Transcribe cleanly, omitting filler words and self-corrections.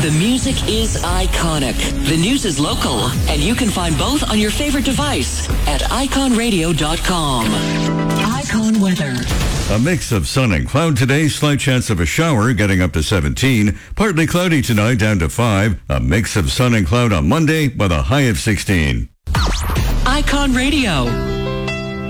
The music is iconic. The news is local. And you can find both on your favorite device at iconradio.com. Icon weather. A mix of sun and cloud today. Slight chance of a shower getting up to 17. Partly cloudy tonight down to 5. A mix of sun and cloud on Monday with a high of 16. Icon Radio.